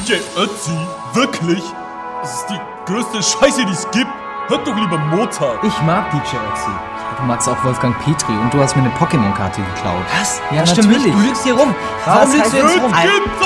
DJ Ötzi? Wirklich? Das ist die größte Scheiße, die es gibt. Hört doch lieber Mozart. Ich mag DJ Ötzi. Ja, du magst auch Wolfgang Petri und du hast mir eine Pokémon-Karte geklaut. Was? Ja, Das stimmt natürlich. nicht. Du lügst hier rum. Warum lügst du jetzt rum?